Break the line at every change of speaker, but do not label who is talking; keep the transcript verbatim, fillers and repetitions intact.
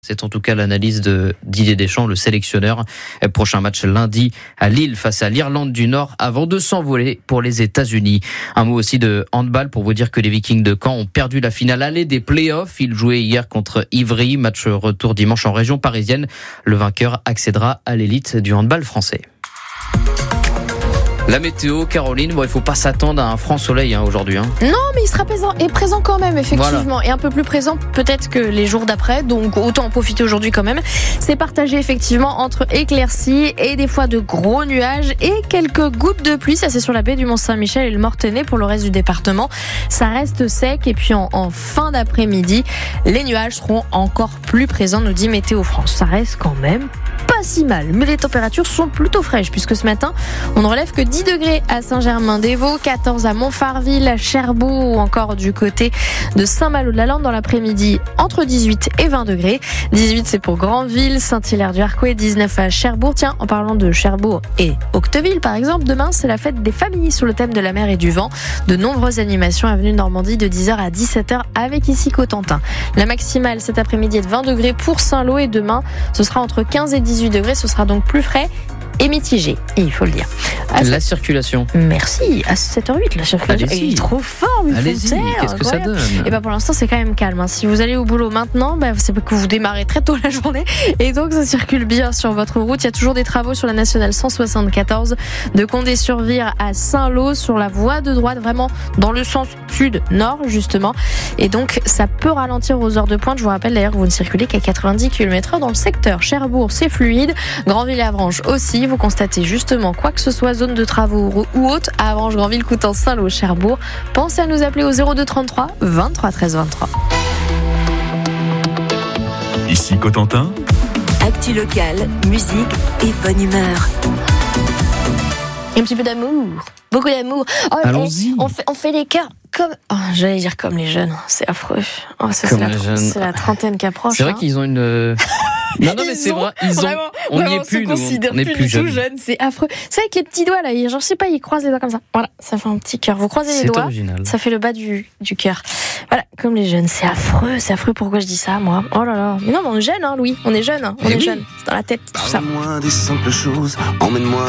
C'est en tout cas l'analyse de Didier Deschamps, le sélectionneur. Prochain match lundi à Lille face à l'Irlande du Nord avant de s'envoler pour les États-Unis. Un mot aussi de handball pour vous dire que les Vikings de Caen ont perdu la finale aller des playoffs. Ils jouaient hier contre Ivry. Match retour dimanche en région parisienne. Le vainqueur accédera à l'élite du handball français. La météo, Caroline, bon, il ne faut pas s'attendre à un franc soleil hein, aujourd'hui. Hein.
Non, mais il sera présent, et présent quand même, effectivement. Voilà. Et un peu plus présent peut-être que les jours d'après, donc autant en profiter aujourd'hui quand même. C'est partagé effectivement entre éclaircies et des fois de gros nuages et quelques gouttes de pluie. Ça, c'est sur la baie du Mont-Saint-Michel et le Mortenay. Pour le reste du département, ça reste sec. Et puis en, en fin d'après-midi, les nuages seront encore plus présents, nous dit Météo France. Ça reste quand même pas si mal, mais les températures sont plutôt fraîches puisque ce matin, on ne relève que dix degrés à Saint-Germain-des-Vaux, quatorze à Montfarville, à Cherbourg ou encore du côté de Saint-Malo-de-la-Lande. Dans l'après-midi, entre dix-huit et vingt degrés. dix-huit, c'est pour Granville, Saint-Hilaire-du-Harcouët, dix-neuf à Cherbourg. Tiens, en parlant de Cherbourg et Octeville, par exemple, demain, c'est la fête des familles sur le thème de la mer et du vent. De nombreuses animations avenue Normandie de dix heures à dix-sept heures avec ici Cotentin. La maximale cet après-midi est de vingt degrés pour Saint-Lô et demain, ce sera entre quinze et dix-huit degrés. Ce sera donc plus frais et mitigé, il faut le dire.
À la circulation.
Merci. À sept heures huit, la circulation.
Allez-y.
Il est trop fort, mais
Allez-y,
faut
qu'est-ce que ça donne ?
Et ben pour l'instant, c'est quand même calme. Hein. Si vous allez au boulot maintenant, ben c'est que vous démarrez très tôt la journée. Et donc, ça circule bien sur votre route. Il y a toujours des travaux sur la nationale cent soixante-quatorze de Condé-sur-Vire à Saint-Lô, sur la voie de droite, vraiment dans le sens sud-nord, justement. Et donc, ça peut ralentir aux heures de pointe. Je vous rappelle d'ailleurs que vous ne circulez qu'à quatre-vingt-dix kilomètres heure dans le secteur. Cherbourg, c'est fluide. Grandville et Avranches aussi. Vous constatez justement quoi que ce soit, zone de travaux ou autre, à Avranches, Grandville, Coutances, Saint-Lô, Cherbourg. Pensez à nous appeler au zéro deux trente-trois vingt-trois treize vingt-trois.
Ici Cotentin.
Actu locale, musique et bonne humeur.
Un petit peu d'amour, beaucoup d'amour. Oh,
Allons-y.
On fait, on fait les cœurs comme, oh, j'allais dire comme les jeunes, c'est affreux. Oh, ça, c'est, la, c'est la trentaine qui approche.
C'est vrai
hein.
qu'ils ont une... Non, non, mais c'est vrai, ils ont,
vraiment,
on n'y
vraiment,
est plus,
se
nous,
considère
on n'est
plus,
plus
du tout
jeunes.
jeune, c'est affreux. C'est avec les petits doigts, là, genre, je sais pas, ils croisent les doigts comme ça. Voilà, ça fait un petit cœur. Vous croisez
C'est
les doigts,
original.
Ça fait le bas du, du cœur. Voilà, comme les jeunes, c'est affreux, c'est affreux, pourquoi je dis ça, moi? Oh là là. Mais non, mais on est jeune, hein, Louis, on est jeune, hein, on
Mais
est
oui.
jeune, c'est dans la tête, tout ça.
Parle-moi des simples choses, emmène-moi